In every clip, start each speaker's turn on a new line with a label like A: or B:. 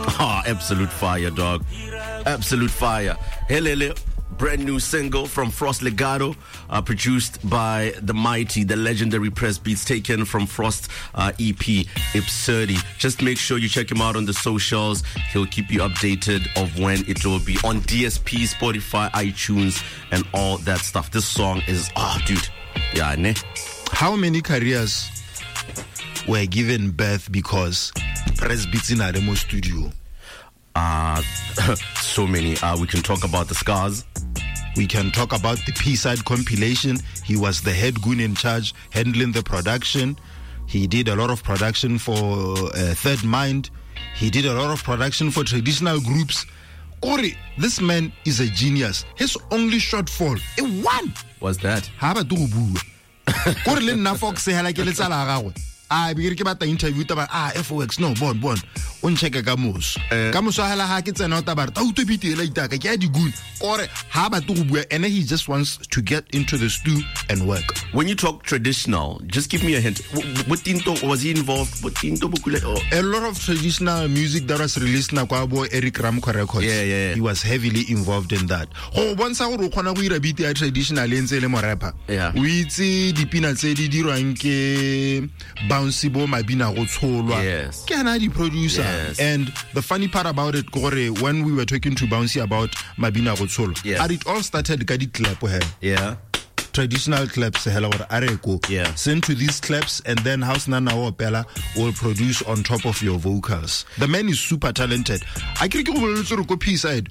A: Ah, absolute fire, dog. Absolute fire. Helele, brand new single from Frost Legato, produced by the mighty, the legendary Press Beats, taken from Frost EP, Absurdi. Just make sure you check him out on the socials. He'll keep you updated of when it will be on DSP, Spotify, iTunes, and all that stuff. This song is, dude. Yeah, ne?
B: How many careers were given birth because Press Beats in Aremo studio?
A: So many. We can talk about the Scars.
B: We can talk about the P-Side compilation. He was the head goon in charge, handling the production. He did a lot of production for Third Mind. He did a lot of production for traditional groups. Ori, this man is a genius. His only shortfall, a one.
A: What's that?
B: Kore le nna Fox he la ke le tsala gagwe a be ke batla interview taba FOX no bon o ncheke ka moso hala ha ke tsena o taba ta uto bitela itaka ke a digun kore ha ba to bua and he just wants to get into the stew and work.
A: When you talk traditional, just give me a hint. What tinto was he involved? What tinto
B: a lot of traditional music that was released na kwa bo Eric Ramco Records.
A: Yeah.
B: He was heavily involved in that. Go bontsha gore o khona go ira beat ya traditional entse le mo rapper.
A: O
B: itse dipina tse di dirwang ke Bouncy Bo Mabina go tsholwa ke ana di producer. And the funny part about it gore when we were talking to Bouncy about Mabina go tsholwa, it all started ka di clap traditional claps send to these claps, and then House Nana Opela will produce on top of your vocals. The man is super talented. I can go P-Side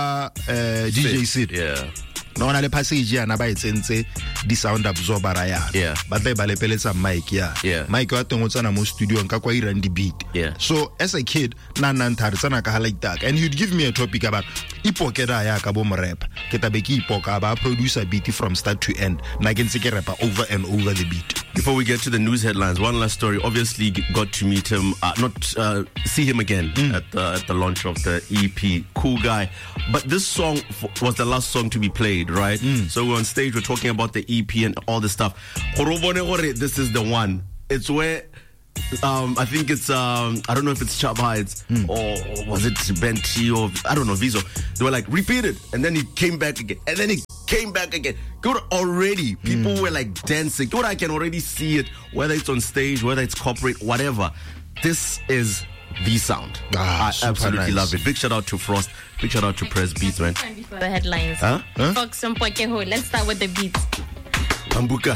B: DJ Sid. No na le passage ya na ba itsentse di sound absorber ya but they ba lepeletsa mic mic wa teng o tsana mo studio nka kwa irang di beat. So as a kid na ntare tsana ka like that, and you'd give me a topic about ipokera ya ka bo mo rap ke tabe ke ipoka ba producer beat from start to end na ke ntse ke rap over and over the beat.
A: Before we get to the news headlines, one last story. Obviously got to meet him, see him again at the launch of the EP. Cool guy. But this song was the last song to be played, right? So we're on stage, we're talking about the EP and all this stuff. This is the one. It's where I think it's I don't know if it's Chub Hides or was it Benty or I don't know, Viso. They were like, repeat it, and then he came back again, and then he came back again. Good, already people were like dancing. Good, I can already see it, whether it's on stage, whether it's corporate, whatever. This is the sound. I absolutely love it. Big shout out to Frost. Big shout out to Press Beats, man.
C: Before the headlines. Fox and Pokeho. Let's start with the beats.
A: Pambuka.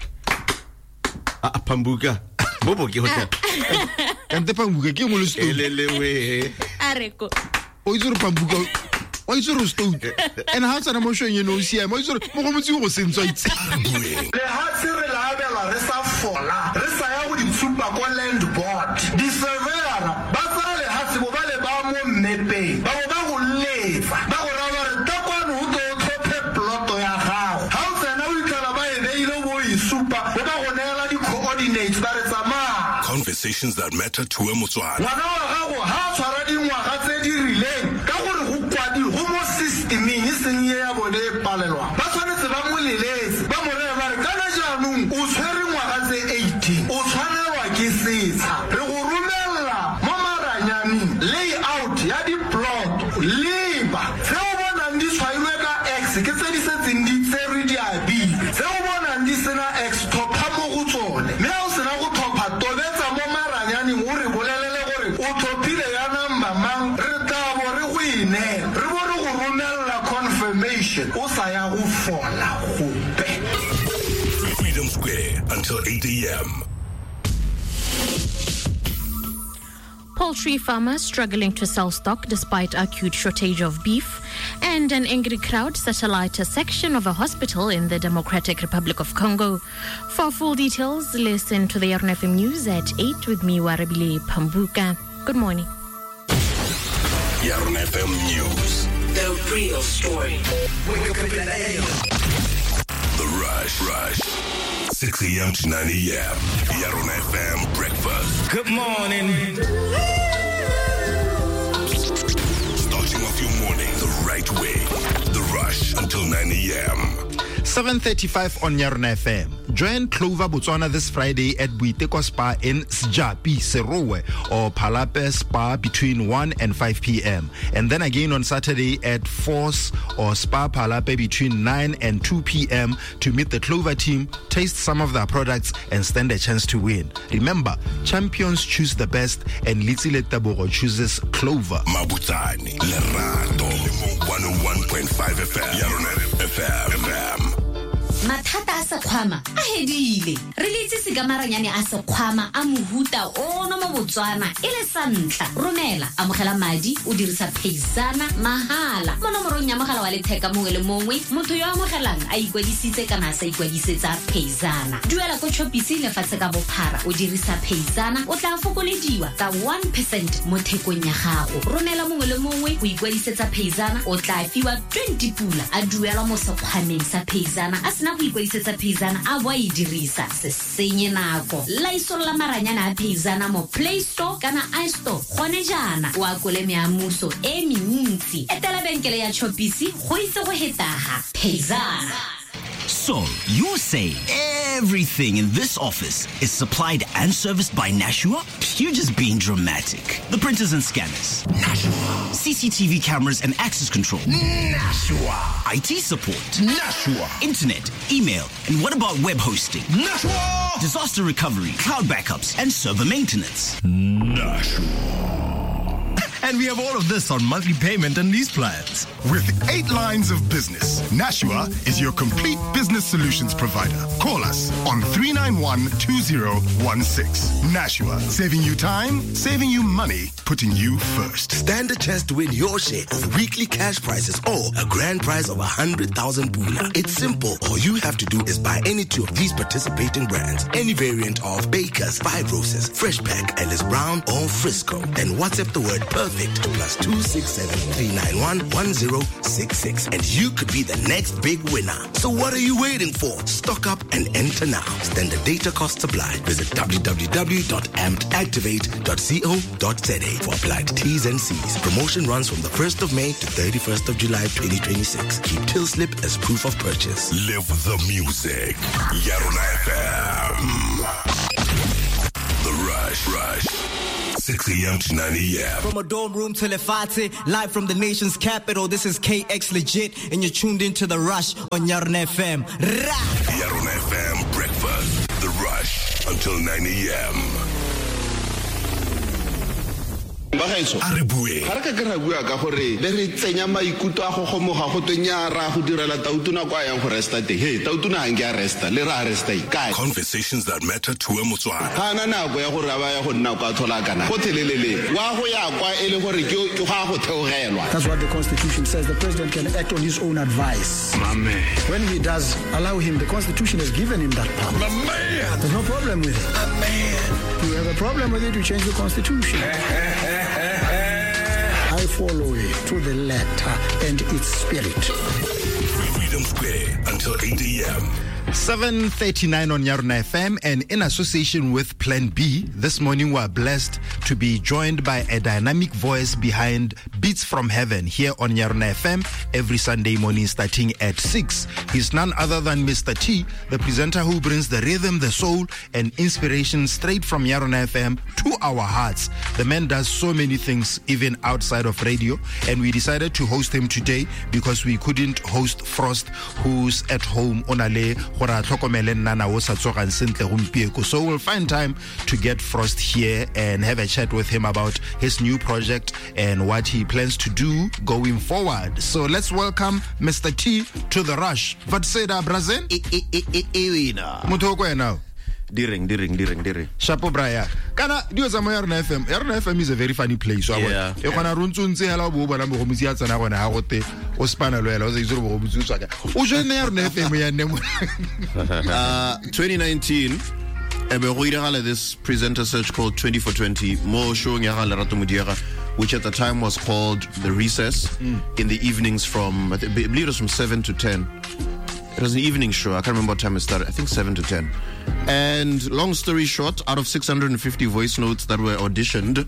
A: Pambuka. Bobo ke hotel.
B: Kante Pambuka ke mo le stone.
A: Elelewe.
C: Areko.
B: O itse Pambuka. O itse stone. And how sana mo shwenye no sia. Mo itse mo go motsi go sentswa itse.
D: Le hatsi re la abela re sa fola. Re sa ya go di tsupa ko land board. Di surveyor ba tsara le hatsi bo ba le ba mo mmepe. Ba go letsa. Ba go raba re ta kwano ho to tlhophe plot ya gago. Ha o tsena o ikala ba e ile bo I super. Ba go nela di coordinates ba re tsama.
E: Conversations that matter to Emotswana.
D: Ngwana wa gago ha tshwara dingwaga tse di rileng ka gore go kwadi go mo systeming e seng ya bone e palelwa. Ba tshwanetse ba mo leletse ba mo re ba re kana jaanong o tshwere ngwaga tse 18 o tshwanelwa ke setsa. Re go romella mo maranyaneng layout ya di plot liba se o bona ndi tshwailwe ka X ke tse di setseng di tsere di abi se o bona ndi sena X topa mo go tsone me o sena go topa tobetsa mo maranyaneng o re bolelele gore o topile ya number mang re tabo re go ine re bo re go romella confirmation o sa ya go fola gope.
E: Freedom Square until 8 a.m.
C: Poultry farmers struggling to sell stock despite acute shortage of beef, and an angry crowd set alight a section of a hospital in the Democratic Republic of Congo. For full details, listen to the Yarn FM News at 8 with me, Warabile Pambuka. Good morning.
E: Yarn FM News.
F: The real story. Wake up in the AM.
E: The Rush. 6 a.m. to 9 a.m. Yarn FM Breakfast.
G: Good morning.
E: Starting off your morning the right way. The Rush until 9 a.m.
B: 7:35 on Yarn FM. Join Clover Botswana this Friday at Boiteko Spa in Sjapi, Serowe, or Palape Spa between 1 and 5 p.m. And then again on Saturday at Force or Spa Palape between 9 and 2 p.m. to meet the Clover team, taste some of their products, and stand a chance to win. Remember, champions choose the best, and Litsile Taboro chooses Clover.
E: Mabutani, Lerato, 101.5 FM, Yarona FM.
G: Mathata a sekhwama a hedile re le itse ka maranyane a sekhwama a mohuta ono mo Botswana ile sa ntla romela amogela madi o dirisa Payzana mahala mo nomorong ya mogala wa letheka mongwe le mongwe motho yo amogelang a ikwadisitse kana sa ikwadisetsa Payzana duela go chopisi le fatse ka bophara o dirisa Payzana o tla fokolediwa ka 1% mo thekong ya gago romela mongwe le mongwe go ikwadisetsa Payzana o tla fiwa 20 pula a duela mo sekhwameng sa Payzana a sena go ikwadisetsa Payzana a wa idirisa se senye nako la isola maranyana a Payzana mo Play Store kana iStore gone jana wa kole meamuso e mentsi etela benkele ya Chopisi go itse go hetaga Payzana.
H: So, you're saying everything in this office is supplied and serviced by Nashua? You're just being dramatic. The printers and scanners? Nashua. CCTV cameras and access control? Nashua. IT support? Nashua. Internet, email, and what about web hosting? Nashua. Disaster recovery, cloud backups, and server maintenance?
E: Nashua.
I: And we have all of this on monthly payment and lease plans.
J: With 8 lines of business, Nashua is your complete business solutions provider. Call us on 391-2016. Nashua, saving you time, saving you money, putting you first.
K: Stand a chance to win your share of weekly cash prizes or a grand prize of 100,000 pula. It's simple. All you have to do is buy any 2 of these participating brands, any variant of Baker's, 5 Roses, Fresh Pack, Ellis Brown, or Frisco. Then WhatsApp the word perfect to +267-391-1066, and you could be the next big winner. So what are you waiting for? Stock up and enter now. Standard data costs apply. Visit www.ampedactivate.co.za for applied T's and C's. Promotion runs from the 1st of May to 31st of July 2026. Keep till slip as proof of purchase.
E: Live the music. Yarona FM. The Rush. 6 a.m. to 9 a.m.
L: From a dorm room to Lefate, live from the nation's capital, this is KX Legit, and you're tuned into The Rush on Yarona FM.
E: Yarona FM Breakfast. The Rush until 9 a.m.
D: Bagaetso a re bue ga re ka kra bua ka gore le re tsenya maikuto a go gomoga go tonyara go direla tautuna kwa yang go resta te hey tautuna hang ya resta le ra resta ikae
E: conversations that matter to a Motswana
D: kana nako ya gore ba ya go nna kwa thola kana go thelelele wa go ya kwa ele gore ke ga go theogelwa.
M: That's what the Constitution says. The president can act on his own advice.
E: Amen.
M: When he does allow him, the Constitution has given him that power.
E: Amen.
M: There's no problem with it.
E: Amen.
M: You have a problem with it, you change the Constitution. I follow it to the letter and its spirit.
E: Freedom Square until 8 a.m.
B: 7:39 on Yarona FM, and in association with Plan B, this morning we're blessed to be joined by a dynamic voice behind Beats from Heaven here on Yarona FM every Sunday morning starting at 6. He's none other than Mr. T, the presenter who brings the rhythm, the soul, and inspiration straight from Yarona FM to our hearts. The man does so many things even outside of radio, and we decided to host him today because we couldn't host Frost, who's at home on Ale. So we'll find time to get Frost here and have a chat with him about his new project and what he plans to do going forward. So let's welcome Mr. T to The Rush. What say that, Brazen? Diring. Shapo Braya. Kana dio za mo Yarona FM. Yarona FM is a very funny place. So
A: yeah.
B: E kona runtsunze hela bo bona mo go mutsi ya tsana gona ha gote o spana lo hela o se izuru bo go mutsi tsaka. O jene Yarona FM ya nne mo.
A: 2019 this presenter search called 20 for 20 more showing Lerato Mudiera, which at the time was called The Recess in the evenings from I believe it was from 7 to 10. It was an evening show. I can't remember what time it started. I think 7 to 10. And long story short, out of 650 voice notes that were auditioned,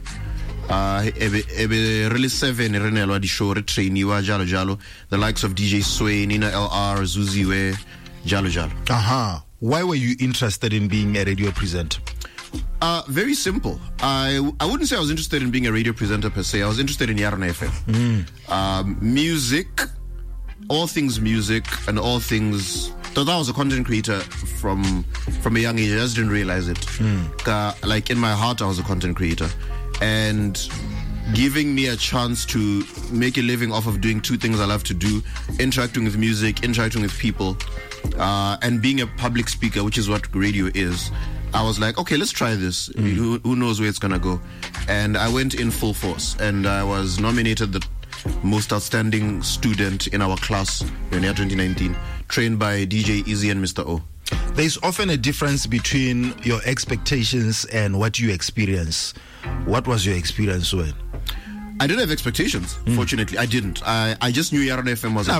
A: really 7 the show trainiwa jalo the likes of DJ Sway, Nina LR, Zuziwe, jalo.
B: Aha. Why were you interested in being a radio presenter?
N: Very simple. I wouldn't say I was interested in being a radio presenter per se. I was interested in Yarona FM. Music, all things music, and all things. Though I was a content creator from a young age, I just didn't realize it. Like in my heart, I was a content creator, and giving me a chance to make a living off of doing two things I love to do: interacting with music, interacting with people, and being a public speaker, which is what radio is. I was like, okay, let's try this. Who knows where it's gonna go? And I went in full force, and I was nominated the most outstanding student in our class in year 2019, trained by DJ Easy and Mr. O.
B: There's often a difference between your expectations and what you experience. What was your experience when?
N: I didn't have expectations. Fortunately, I didn't. I just knew Yarona FM was.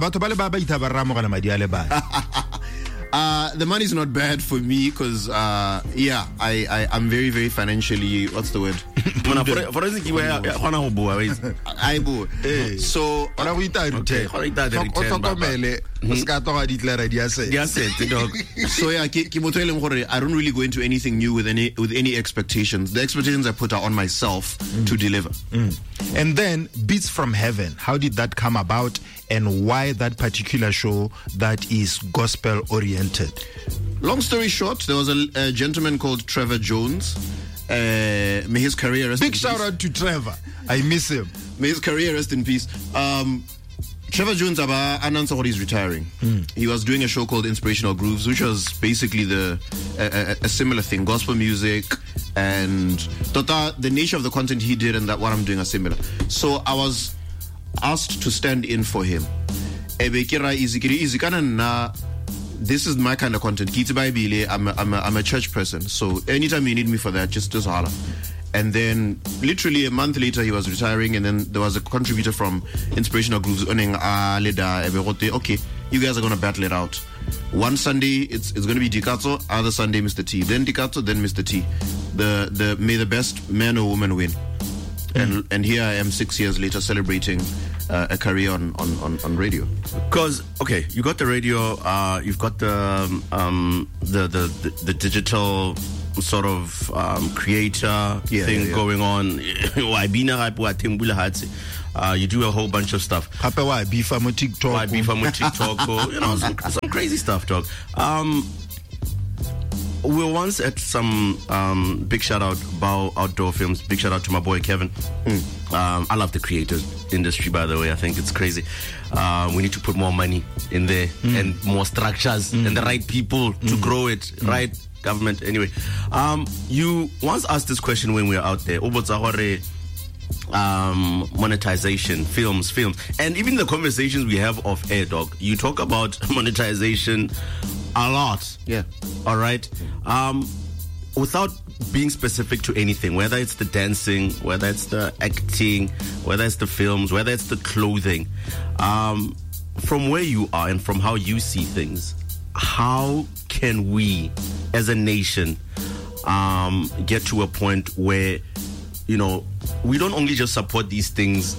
N: The money's not bad for me because, I'm very, very financially, what's the word? So, I don't really go into anything new with any expectations. The expectations I put are on myself to deliver.
B: And then Beats from Heaven, how did that come about, and why that particular show that is gospel oriented?
N: Long story short, there was a gentleman called Trevor Jones. May his career rest in peace.
B: Big shout out to Trevor. I miss him.
N: May his career rest in peace. Trevor Jones announced that he's retiring. He was doing a show called Inspirational Grooves, which was basically a similar thing, gospel music, and the nature of the content he did and that what I'm doing are similar. So I was asked to stand in for him. This is my kind of content. I'm a church person, so anytime you need me for that, just holler. And then literally a month later he was retiring, and then there was a contributor from Inspirational Grooves owning okay, you guys are going to battle it out. One Sunday it's going to be Dikatso, other Sunday Mr. T, then Dikatso, then Mr. T. The may the best man or woman win. And here I am 6 years later celebrating a career on radio.
A: Because you got the radio, you've got the digital sort of creator thing going on. You do a whole bunch of stuff. TikTok, some crazy stuff, dog. We were once at some big shout out Bao Outdoor Films. Big shout out to my boy Kevin. I love the creative industry, by the way. I think it's crazy. We need to put more money in there and more structures and the right people to grow it, right? Government. Anyway, you once asked this question when we were out there. Monetization, films, and even the conversations we have off air, dog. You talk about monetization a lot.
N: Yeah.
A: All right. Without being specific to anything, whether it's the dancing, whether it's the acting, whether it's the films, whether it's the clothing, from where you are and from how you see things, how can we as a nation get to a point where, you know, we don't only just support these things,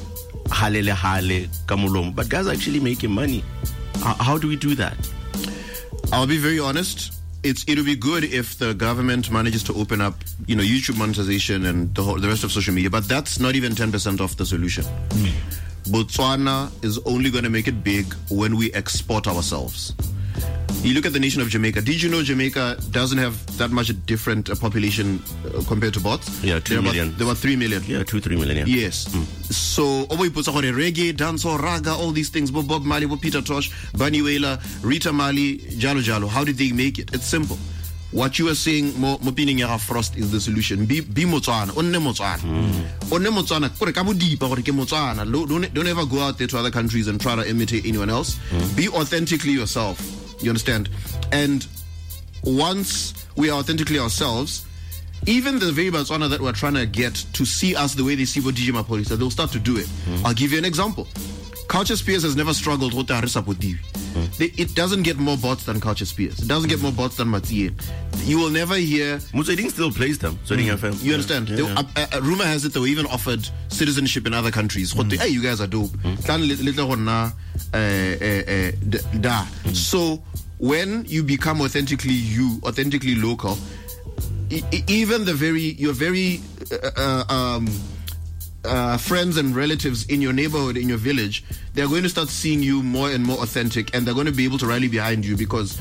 A: but guys are actually making money? How do we do that?
N: I'll be very honest. It'll be good if the government manages to open up, you know, YouTube monetization and the rest of social media, but that's not even 10% of the solution. Botswana is only going to make it big when we export ourselves. You look at the nation of Jamaica. Did you know Jamaica doesn't have that much a different population compared to Bots?
A: Yeah, 2 million.
N: There were 3 million.
A: Yeah, 3 million. Yeah.
N: Yes. So, reggae, dancehall, raga, all these things. Bob Marley, Peter Tosh, Bunny Wailer, Rita Marley, Jalo. How did they make it? It's simple. What you are saying, Mopining Yara Frost is the solution. Be Motswana, onne Motswana. Onne Motswana, kore kabu deepa, kore ke Motswana. Don't ever go out there to other countries and try to imitate anyone else. Be authentically yourself. You understand? And once we are authentically ourselves, even the very Botswana that we're trying to get to see us the way they see what DJ Mapolisa, they'll start to do it. I'll give you an example. Culture Spears has never struggled with it doesn't get more bots than Culture Spears. It doesn't get more bots than Mathieu. You will never hear...
A: Mutsading still plays them.
N: You understand? Rumor has it they were even offered citizenship in other countries. Hey, you guys are dope. So when you become authentically you, authentically local, even your very friends and relatives in your neighborhood, in your village, they're going to start seeing you more and more authentic, and they're going to be able to rally behind you, because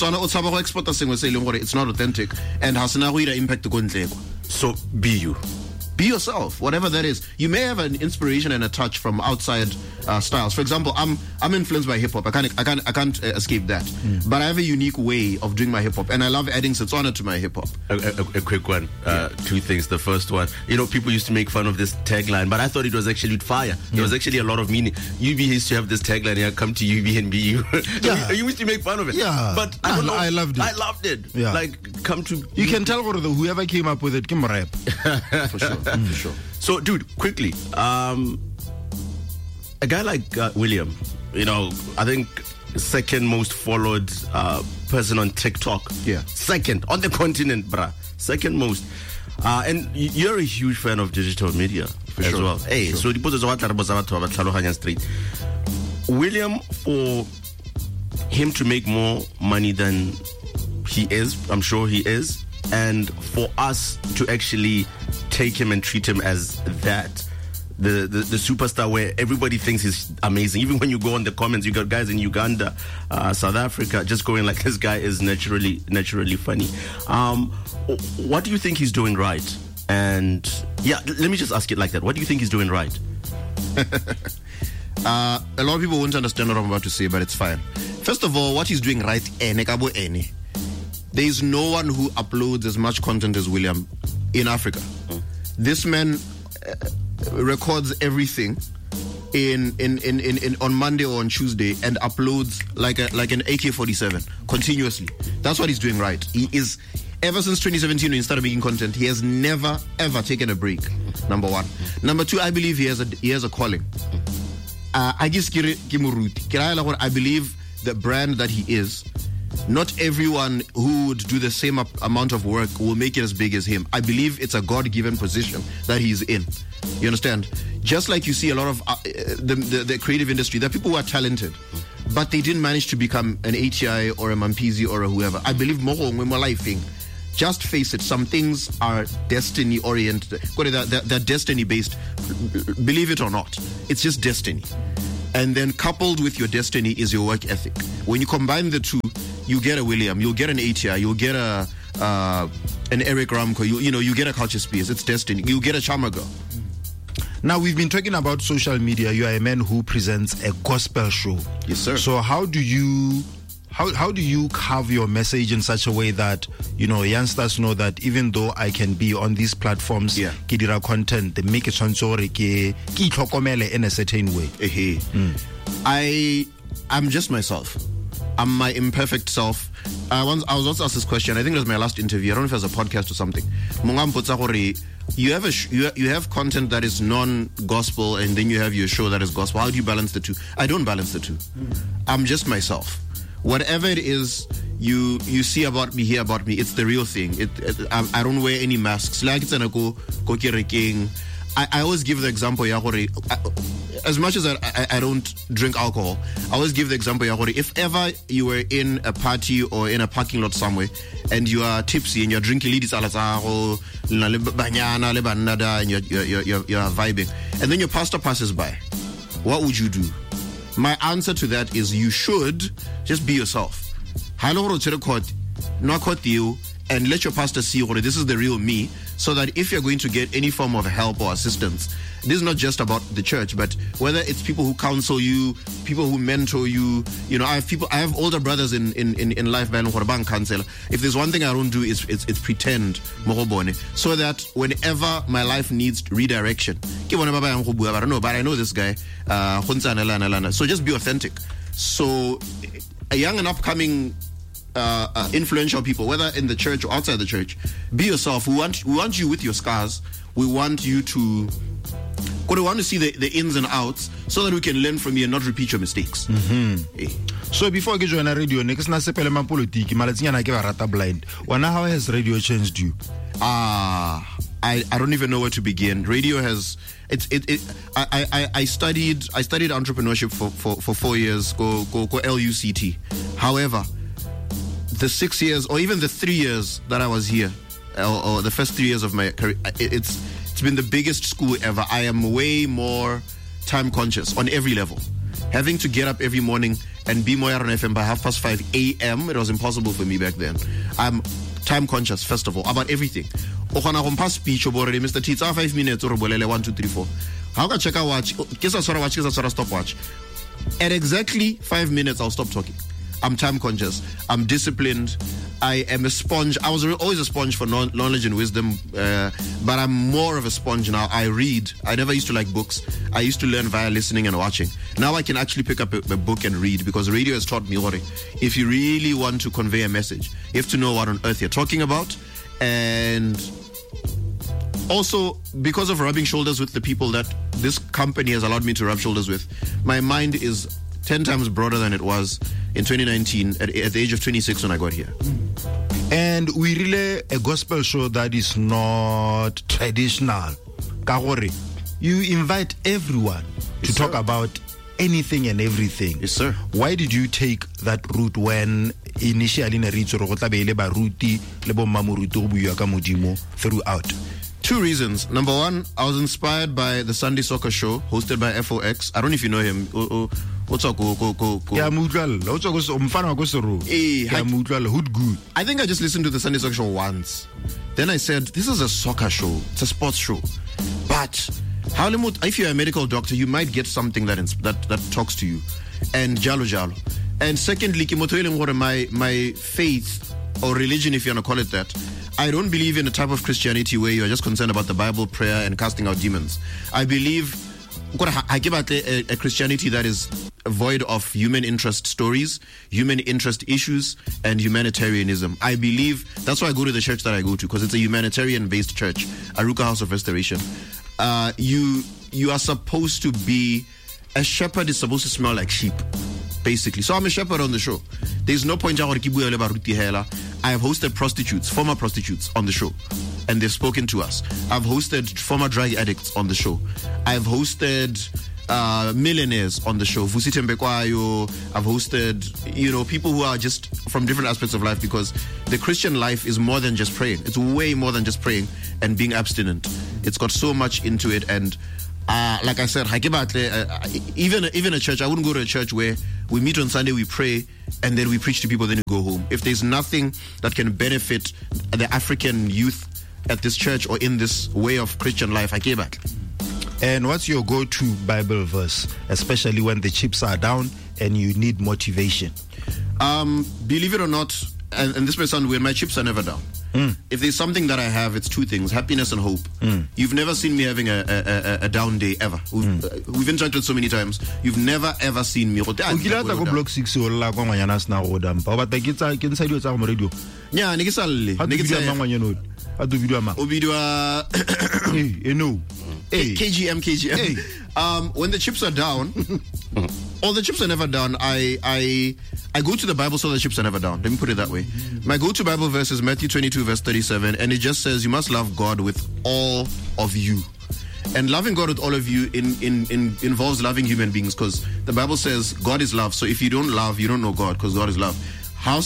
N: it's not authentic and has no impact.
A: So be you.
N: Be yourself, whatever that is. You may have an inspiration and a touch from outside styles. For example, I'm influenced by hip hop. I can't escape that. But I have a unique way of doing my hip hop, and I love adding Setswana to my hip hop.
A: A quick one. Two things. The first one, people used to make fun of this tagline, but I thought it was actually fire. There was actually a lot of meaning. UB used to have this tagline here: "Come to UB and be you."
B: Yeah.
A: You used to make fun of it.
B: Yeah,
A: but I don't know.
B: I loved it.
A: I loved it.
B: Yeah.
A: Like, come to.
B: You can tell whoever came up with it, Kim Rap.
N: For sure. For sure.
A: So, dude, quickly, a guy like William, I think second most followed person on TikTok.
N: Yeah.
A: Second on the continent, bruh. Second most. And you're a huge fan of digital media as
N: sure.
A: well. Hey,
N: Sure.
A: so the street. William, for him to make more money than he is, I'm sure he is, and for us to actually take him and treat him as that, the superstar where everybody thinks he's amazing. Even when you go on the comments, you got guys in Uganda, South Africa, just going like, this guy is naturally funny. What do you think he's doing right? And yeah, let me just ask it like that. What do you think he's doing right?
N: A lot of people won't understand what I'm about to say, but it's fine. First of all, what he's doing right, there is no one who uploads as much content as William in Africa. This man records everything in on Monday or on Tuesday and uploads like an AK-47 continuously. That's what he's doing right. He is, ever since 2017 when he started making content, he has never ever taken a break. Number one. Number two, I believe he has a calling. I believe the brand that he is, not everyone who would do the same amount of work will make it as big as him. I believe it's a God-given position that he's in. You understand? Just like you see a lot of the creative industry, there are people who are talented, but they didn't manage to become an ATI or a Mampizi or a whoever. I believe just face it, some things are destiny-oriented. They're destiny-based. Believe it or not. It's just destiny. And then coupled with your destiny is your work ethic. When you combine the two, you get a William, you'll get an ATI, you'll get an Eric Ramko, you get a Culture Spears. It's destiny. You get a Chamaga.
B: Now, we've been talking about social media. You are a man who presents a gospel show.
N: Yes, sir.
B: So how do you carve your message in such a way that, youngsters know that even though I can be on these platforms, ke dira content, they make it sound so ke itlhokomele in a certain way?
N: I'm just myself. I'm my imperfect self. I was also asked this question. I think it was my last interview. I don't know if it was a podcast or something. You have content that is non-gospel, and then you have your show that is gospel. How do you balance the two? I don't balance the two. I'm just myself. Whatever it is you see about me, hear about me, it's the real thing. I don't wear any masks. Like it's I always give the example, as much as I don't drink alcohol, I always give the example, if ever you were in a party or in a parking lot somewhere and you are tipsy and you're drinking ladies and you're vibing, and then your pastor passes by, what would you do? My answer to that is you should just be yourself. And let your pastor see this is the real me, so that if you're going to get any form of help or assistance, this is not just about the church, but whether it's people who counsel you, people who mentor you. I have older brothers in life. If there's one thing I don't do, it's pretend, so that whenever my life needs redirection, I don't know, but I know this guy. So just be authentic. So a young and upcoming influential people, whether in the church or outside the church, be yourself. We want you with your scars. We want you to see the ins and outs, so that we can learn from you and not repeat your mistakes.
B: So before I get join a radio, next na sepele ma politiki, malatsinyana ke ba rata blind. How has radio changed you?
N: I don't even know where to begin. Radio has I studied entrepreneurship for 4 years. Go LUCT. However, the 6 years or even the 3 years that I was here, or the first 3 years of my career, it's been the biggest school ever. I am way more time conscious on every level. Having to get up every morning and be Moya FM by 5:30 a.m. It was impossible for me back then. I'm time conscious, first of all, about everything. Speech already, Mr. Titsa, 5 minutes or 1, 2, 3, 4. How can I check out watch? Stopwatch. At exactly 5 minutes, I'll stop talking. I'm time conscious. I'm disciplined. I am a sponge. I was always a sponge for knowledge and wisdom, but I'm more of a sponge now. I read. I never used to like books. I used to learn via listening and watching. Now I can actually pick up a book and read, because radio has taught me, if you really want to convey a message, you have to know what on earth you're talking about. And also, because of rubbing shoulders with the people that this company has allowed me to rub shoulders with, my mind is 10 times broader than it was in 2019 at the age of 26 when I got here.
B: And we relay a gospel show that is not traditional. Kagore, you invite everyone to talk about anything and everything.
N: Yes, sir.
B: Why did you take that route when initially throughout?
N: 2 reasons. Number one, I was inspired by the Sunday Soccer Show hosted by FOX. I don't know if you know him. I think I just listened to the Sunday Soccer Show once. Then I said, this is a soccer show. It's a sports show. But if you're a medical doctor, you might get something that talks to you. And jalo jalo. And secondly, my faith or religion, if you want to call it that, I don't believe in a type of Christianity where you are just concerned about the Bible, prayer, and casting out demons. I believe I give out a Christianity that is void of human interest stories, human interest issues, and humanitarianism. I believe that's why I go to the church that I go to, because it's a humanitarian-based church, Aruka House of Restoration. You are supposed to be a shepherd is supposed to smell like sheep, basically. So I'm a shepherd on the show. There's no point I have hosted prostitutes, former prostitutes on the show, and they've spoken to us. I've hosted former drug addicts on the show. I've hosted millionaires on the show. Vusi Tembekwayo. I've hosted, people who are just from different aspects of life, because the Christian life is more than just praying. It's way more than just praying and being abstinent. It's got so much into it. And like I said, even a church, I wouldn't go to a church where we meet on Sunday, we pray, and then we preach to people, then we go home. If there's nothing that can benefit the African youth at this church or in this way of Christian life, I gave back.
B: And what's your go-to Bible verse, especially when the chips are down and you need motivation?
N: Believe it or not, and this may sound weird, my chips are never down. If there's something that I have, it's 2 things: happiness and hope. You've never seen me having a down day ever. We've interacted so many times. You've never ever seen me. KGM. When the chips are down, or the chips are never down, I go to the Bible so the chips are never down. Let me put it that way. My go-to Bible verse is Matthew 22 verse 37, and it just says you must love God with all of you. And loving God with all of you involves loving human beings, because the Bible says God is love. So if you don't love, you don't know God, because God is love. That's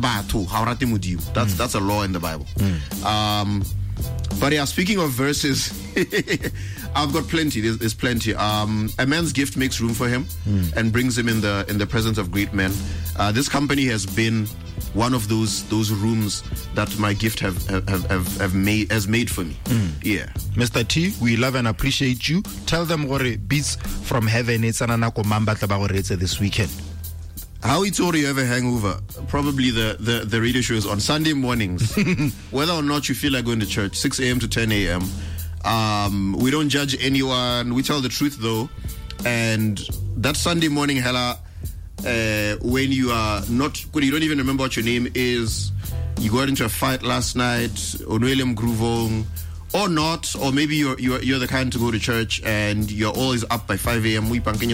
N: a law in the Bible. But yeah, speaking of verses, I've got plenty. There's plenty. A man's gift makes room for him and brings him in the presence of great men. This company has been one of those rooms that my gift has made for me. Yeah.
B: Mr. T, we love and appreciate you. Tell them what Beats from Heaven it's this weekend.
N: How it's already have a hangover? Probably the radio show is on Sunday mornings. Whether or not you feel like going to church, 6 a.m. to 10 a.m. We don't judge anyone. We tell the truth though. And that Sunday morning, hella, when you don't even remember what your name is, you got into a fight last night, Onwelem Gruvong, or not, or maybe you're the kind to go to church and you're always up by 5 a.m.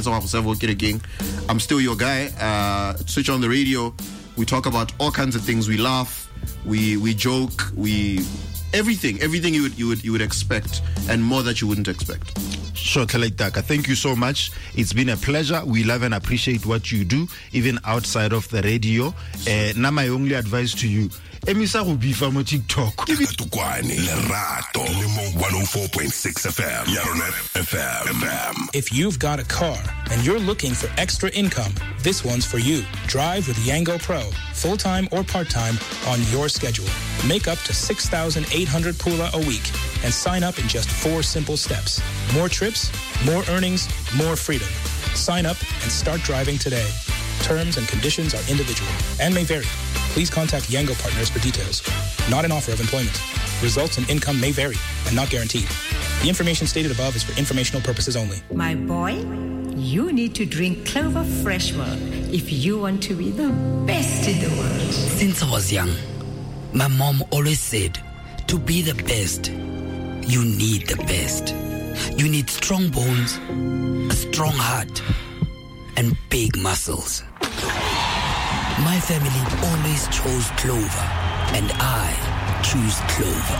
N: I'm still your guy. Switch on the radio. We talk about all kinds of things. We laugh, we joke, everything you would expect, and more that you wouldn't expect.
B: Thank you so much. It's been a pleasure. We love and appreciate what you do, even outside of the radio. Now my only advice to you, emisa go bifa mo TikTok.
E: Tukwane Lerato 104.6 FM. Yarona FM.
O: If you've got a car and you're looking for extra income, this one's for you. Drive with Yango Pro, full-time or part-time, on your schedule. Make up to 6,800 pula a week and sign up in just 4 simple steps. More trips, more earnings, more freedom. Sign up and start driving today. Terms and conditions are individual and may vary. Please contact Yango Partners for details. Not an offer of employment. Results and income may vary and not guaranteed. The information stated above is for informational purposes only.
P: My boy, you need to drink Clover Fresh Milk if you want to be the best in the world.
Q: Since I was young, my mom always said, to be the best, you need the best. You need strong bones, a strong heart, and big muscles. My family always chose Clover, and I choose Clover.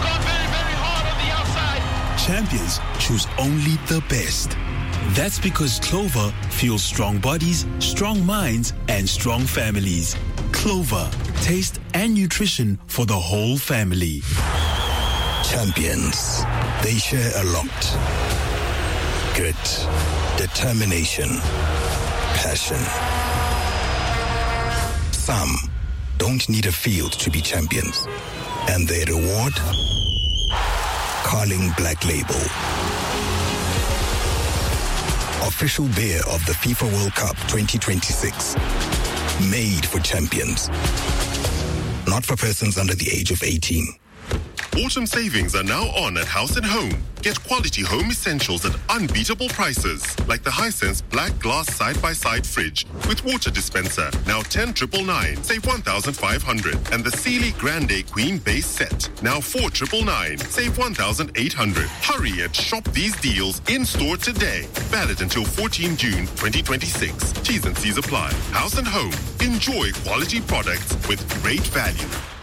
R: Champions choose only the best. That's because Clover fuels strong bodies, strong minds, and strong families. Clover, taste and nutrition for the whole family.
S: Champions, they share a lot. Grit, determination, passion. Some don't need a field to be champions. And their reward? Carling Black Label. Official beer of the FIFA World Cup 2026. Made for champions. Not for persons under the age of 18.
T: Autumn savings are now on at House & Home. Get quality home essentials at unbeatable prices. Like the Hisense black glass side-by-side fridge with water dispenser, now 10,999, save 1,500. And the Sealy Grande Queen base set, now 4,999, save 1,800. Hurry and shop these deals in-store today. Valid until 14 June 2026. T's and C's apply. House & Home. Enjoy quality products with great value.